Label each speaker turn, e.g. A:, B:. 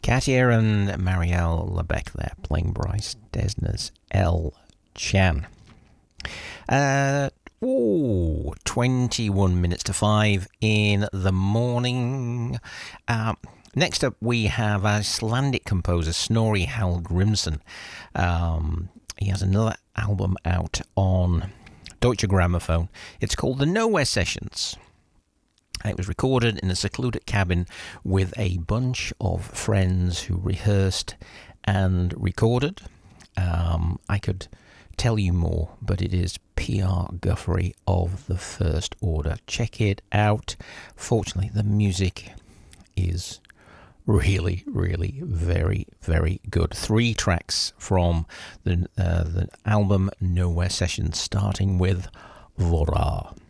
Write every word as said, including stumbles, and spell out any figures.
A: Katia and Marielle Lebec there playing Bryce Desner's El Chan. Uh, ooh, twenty-one minutes to five in the morning. Uh, next up, we have Icelandic composer Snorri Hallgrimsson. Um, he has another album out on Deutsche Grammophon. It's called The Nowhere Sessions. It was recorded in a secluded cabin with a bunch of friends who rehearsed and recorded. Um, I could tell you more, but it is P R Guffery of the first order. Check it out. Fortunately, the music is really, really very, very good. Three tracks from the, uh, the album Nowhere Sessions, starting with Vora.